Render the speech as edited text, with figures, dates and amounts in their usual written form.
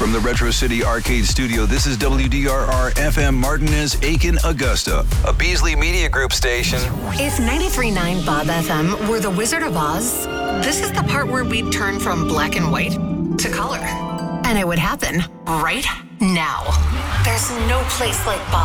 From the Retro City Arcade Studio, this is WDRR FM Martinez, Aiken, Augusta, a Beasley Media Group station. If 93.9 Bob FM were the Wizard of Oz, this is the part where we'd turn from black and white to color. And it would happen right now. There's no place like Bob.